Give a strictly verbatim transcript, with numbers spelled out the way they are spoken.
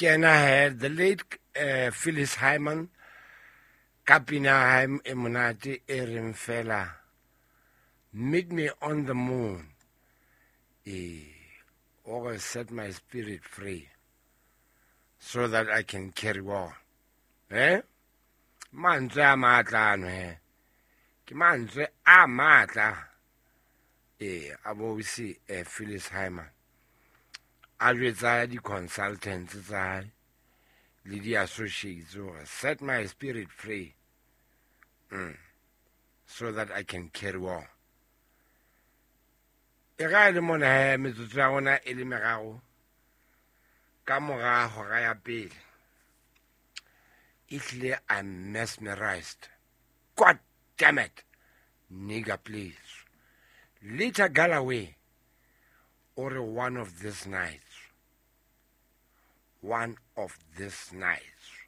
Can I had the late uh, Phyllis Hyman, Kapina Emunati Erin Fela, meet me on the moon, eh, or set my spirit free, so that I can carry on. Eh? Mantre a matla no eh. Ke mantre a matla. Eh, abo wisi eh, Phyllis Hyman. A jwetsa di consultants tsa le di associates set my spirit free. Mm. So that I can carry on. E ga le mona he metsotso ya ona e le meraro ka mora hora ya pele. Ehlile I'm mesmerized. God damn it. Nigga, please. Later Galloway, or one of these nights. One of these nights.